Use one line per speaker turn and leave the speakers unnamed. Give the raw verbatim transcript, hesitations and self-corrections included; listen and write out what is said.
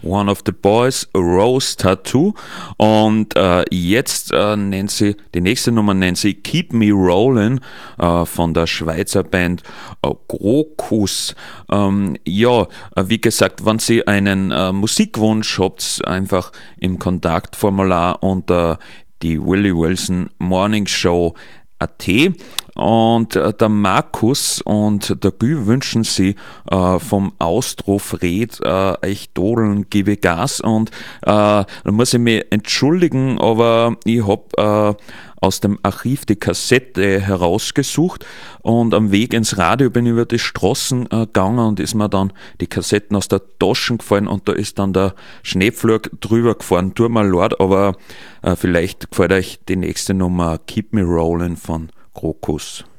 One of the Boys, a Rose Tattoo. Und äh, jetzt äh, nennt sie, die nächste Nummer nennt sie Keep Me Rollin' äh, von der Schweizer Band äh, Krokus. Ähm, ja, äh, wie gesagt, wenn Sie einen äh, Musikwunsch habt, einfach im Kontaktformular unter die Willie Wilson Morning Show at und äh, der Markus und der Gü wünschen sie äh, vom Austrofred äh, euch Dodeln, gebe Gas und äh, da muss ich mich entschuldigen, aber ich habe äh, aus dem Archiv die Kassette herausgesucht und am Weg ins Radio bin ich über die Straßen äh, gegangen und ist mir dann die Kassetten aus der Tasche gefallen und da ist dann der Schneepflug drüber gefahren. Tut mir leid, aber äh, vielleicht gefällt euch die nächste Nummer Keep Me Rollin' von Krokus.